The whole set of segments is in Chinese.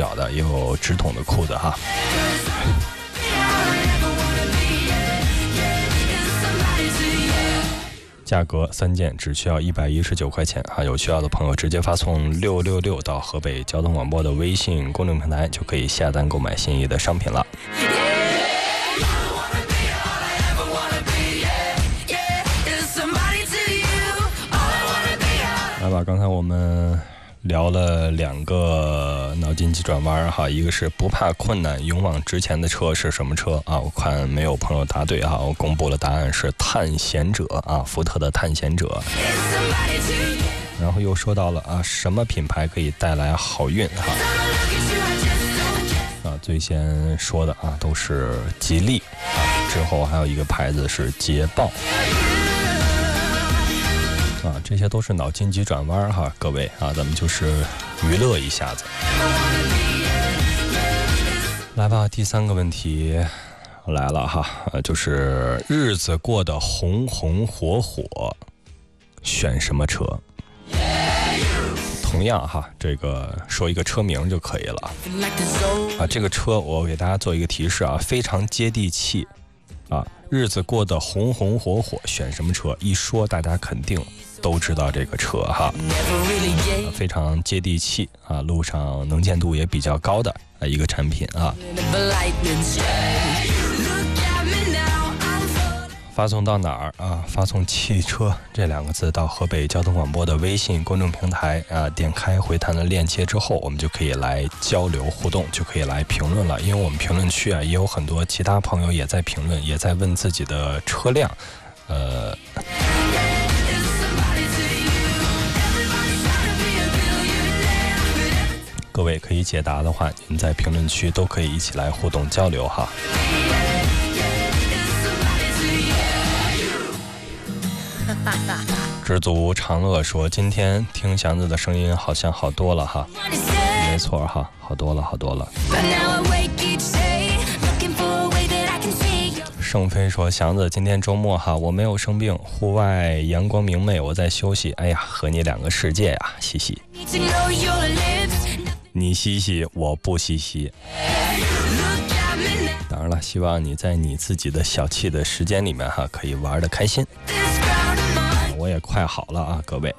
脚的，也有直筒的裤子哈。价格3件只需要119块钱啊！有需要的朋友直接发送666到河北交通广播的微信公众平台，就可以下单购买心仪的商品了。来吧，刚才我们聊了2个脑筋急转弯哈，一个是不怕困难勇往直前的车是什么车啊？我看没有朋友答对哈，我公布了答案是探险者啊，福特的探险者。然后又说到了啊，什么品牌可以带来好运哈？啊，最先说的啊都是吉利啊，之后还有一个牌子是捷豹。啊，这些都是脑筋急转弯哈，各位啊，咱们就是娱乐一下子。来吧，第3个问题来了哈，就是日子过得红红火火，选什么车？同样哈，这个说一个车名就可以了啊。这个车我给大家做一个提示啊，非常接地气啊。日子过得红红火火，选什么车？一说大家肯定都知道这个车哈，非常接地气啊，路上能见度也比较高的一个产品啊。发送到哪儿啊？发送汽车这2个字到河北交通广播的微信公众平台啊，点开回弹的链接之后，我们就可以来交流互动，就可以来评论了。因为我们评论区啊也有很多其他朋友也在评论，也在问自己的车辆，各位可以解答的话，您在评论区都可以一起来互动交流哈。知足常乐说，今天听祥子的声音好像好多了哈。没错哈，好多了好多了。盛飞说，祥子今天周末哈，我没有生病，户外阳光明媚，我在休息。哎呀，和你2个世界呀，嘻嘻。你嘻嘻，我不嘻嘻。当然了，希望你在你自己的小憩的时间里面哈，可以玩得开心。我也快好了啊，各位。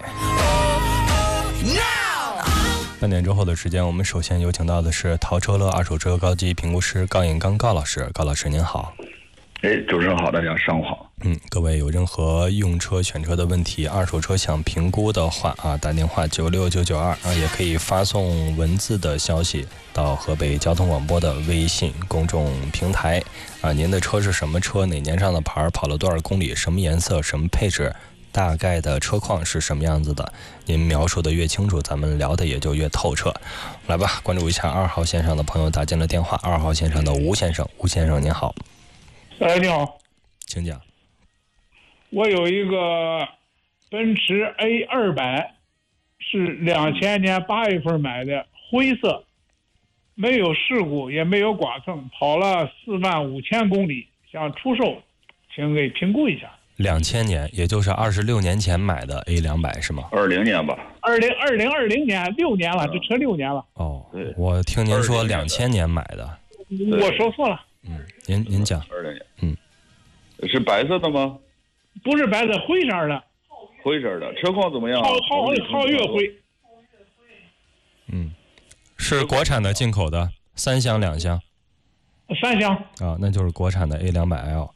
半点之后的时间，我们首先有请到的是淘车乐二手车高级评估师高引刚高老师。高老师您好。 主持人好，大家上午好。 各位有任何用车选车的问题，二手车想评估的话啊，打电话96992啊，也可以发送文字的消息到河北交通广播的微信公众平台啊。您的车是什么车？哪年上的牌？跑了多少公里？什么颜色？什么配置？大概的车况是什么样子的？您描述的越清楚，咱们聊的也就越透彻。来吧，关注一下2号线上的朋友打进了电话。2号线上的吴先生，吴先生您好。 你好， 请讲。 我有一个奔驰 A200，是2000年8月份买的，灰色，没有事故，也没有剐蹭，跑了45000公里，想出售，请给评估一下。 2000年，也就是26年前买的 A200是吗 ？20年吧。 2020年6年了，这车6年了。 哦，我听您说2000年买的。 我说错了。 您讲。 20年。是白色的吗？ 不是白色，灰色的。 灰色的，车况怎么样？ 皓月灰。 是国产的、进口的，3厢2厢 ？3厢。 啊，那就是国产的 A200L。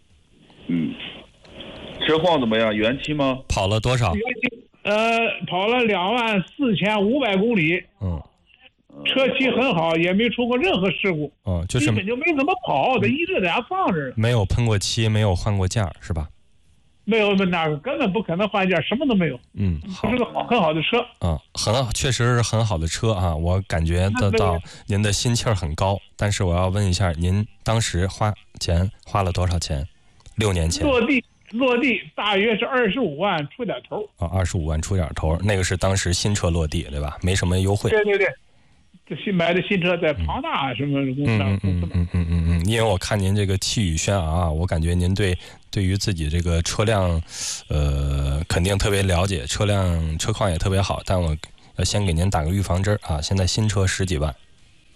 车况怎么样？原漆吗？ 跑了多少？ 跑了24500公里。车漆很好，也没出过任何事故。 就是根本就没怎么跑，它一直在那放着。 没有喷过漆，没有换过件是吧？ 没有，那根本不可能换件，什么都没有。 好， 是个很好的车。 很好，确实是很好的车啊！我感觉得到您的心气儿很高。但是我要问一下，您当时花了多少钱？6年前。 落地大约是25万出点头。 25万出点头，那个是当时新车落地对吧？没什么优惠。 对。这新买的新车在庞大什么公司。 因为我看您这个气宇轩昂啊，我感觉您对于自己这个车辆，肯定特别了解，车况也特别好。但我先给您打个预防针啊，现在新车10几万。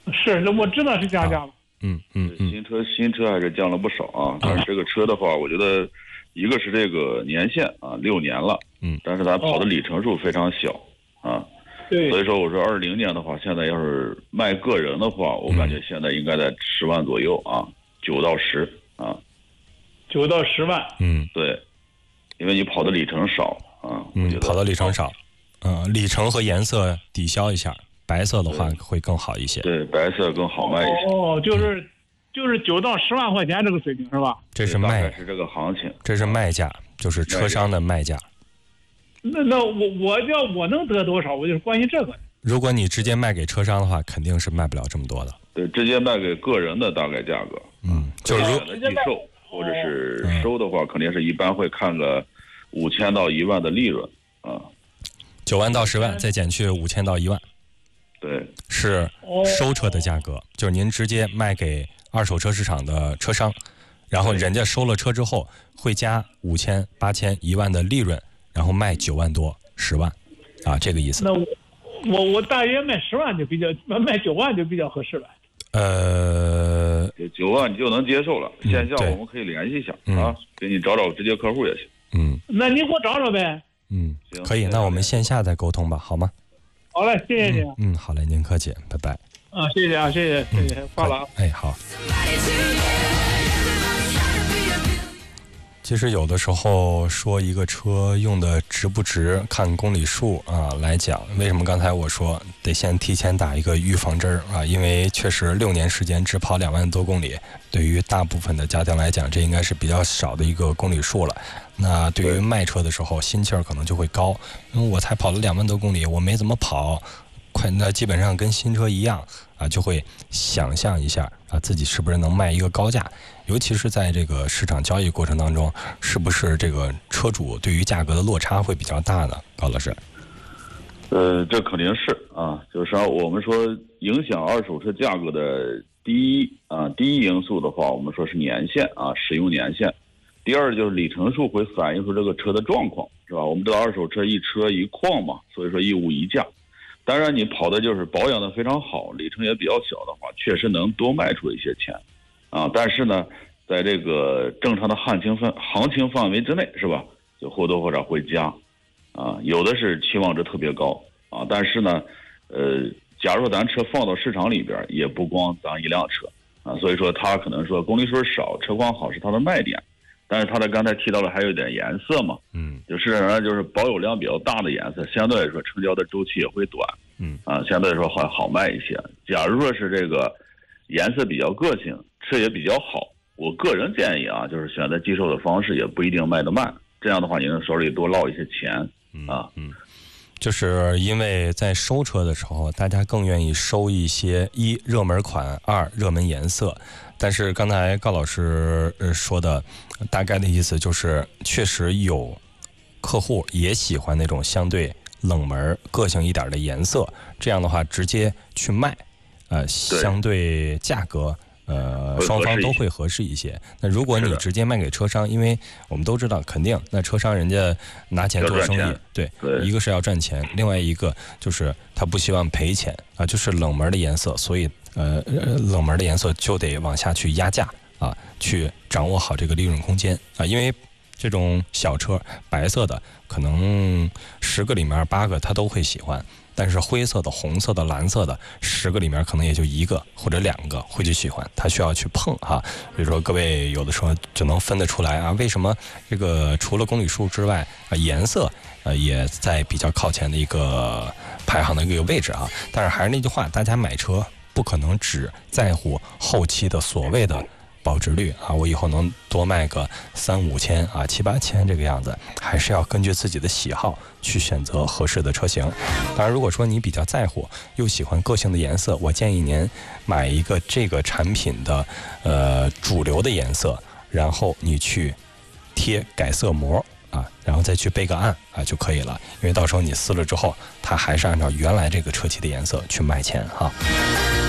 是，我知道是降价了。 新车还是降了不少啊。但是这个车的话，我觉得一个是这个年限啊，6年了，但是咱跑的里程数非常小啊。 对， 所以说我说20年的话，现在要是卖个人的话，我感觉现在应该在10万左右啊，9到10啊 ，9到10万。 对，因为你跑的里程少啊。 跑的里程少，里程和颜色抵消一下，白色的话会更好一些。 对，白色更好卖一些。 就是9到10万块钱这个水平是吧？ 这是卖，是这个行情。 这是卖价，就是车商的卖价。 那我能得多少？我就是关心这个。 如果你直接卖给车商的话，肯定是卖不了这么多的。 对，直接卖给个人的大概价格。 就是直接售或者是收的话，肯定是一般会看个5000到1万的利润啊。 9万到10万，再减去5000到1万。 对， 是收车的价格，就是您直接卖给二手车市场的车商，然后人家收了车之后会加5000、8000、1万的利润。然后卖9万多、10万，啊，这个意思。 那我大约卖10万就比较，卖9万就比较合适了。 9万你就能接受了。线下我们可以联系一下啊，给你找直接客户也行。 那你给我找找呗。 行， 可以。那我们线下再沟通吧，好吗？ 好嘞，谢谢你。 好嘞，您客气，拜拜。 谢谢啊，谢谢，挂了啊。 好。其实有的时候说一个车用的值不值，看公里数啊来讲。为什么刚才我说得先提前打一个预防针啊？因为确实6年时间只跑2万多公里，对于大部分的家庭来讲，这应该是比较少的一个公里数了。那对于卖车的时候，心气儿可能就会高，因为我才跑了2万多公里，我没怎么跑，那基本上跟新车一样啊，就会想象一下啊，自己是不是能卖一个高价。尤其是在这个市场交易过程当中，是不是这个车主对于价格的落差会比较大呢？高老师， 这肯定是啊，就是我们说影响二手车价格的第一因素的话，我们说是年限啊，使用年限。第二就是里程数会反映出这个车的状况，是吧？我们知道二手车一车一况嘛，所以说一物一价。当然你跑的就是保养的非常好，里程也比较小的话，确实能多卖出一些钱。但是呢，在这个正常的行情范围之内，是吧？就或多或少会加，有的是期望值特别高啊。但是呢，假如说咱车放到市场里边，也不光咱一辆车啊，所以说它可能说公里数少，车况好是它的卖点，但是它的刚才提到了还有一点颜色嘛，就市场上就是保有量比较大的颜色，相对来说成交的周期也会短，相对来说好卖一些。假如说是这个颜色比较个性，车也比较好，我个人建议啊，就是选择寄售的方式，也不一定卖得慢。这样的话，你能手里多落一些钱啊。 就是因为在收车的时候，大家更愿意收一些1热门款，2热门颜色。但是刚才高老师说的大概的意思就是，确实有客户也喜欢那种相对冷门、个性一点的颜色。这样的话，直接去卖，相对价格。双方都会合适一些。那如果你直接卖给车商，因为我们都知道，肯定那车商人家拿钱做生意，对，一个是要赚钱，另外一个就是他不希望赔钱啊，就是冷门的颜色，所以冷门的颜色就得往下去压价啊，去掌握好这个利润空间啊，因为这种小车白色的，可能10个里面8个他都会喜欢。但是灰色的、红色的、蓝色的，10个里面可能也就1个或者2个会去喜欢，他需要去碰哈。所以说各位有的时候就能分得出来啊，为什么这个除了公里数之外啊，颜色也在比较靠前的一个排行的一个位置啊。但是还是那句话，大家买车不可能只在乎后期的所谓的保值率啊，我以后能多卖个3、5千啊、7、8千这个样子，还是要根据自己的喜好去选择合适的车型。当然，如果说你比较在乎，又喜欢个性的颜色，我建议您买一个这个产品的主流的颜色，然后你去贴改色膜啊，然后再去备个案啊就可以了。因为到时候你撕了之后，它还是按照原来这个车漆的颜色去卖钱哈。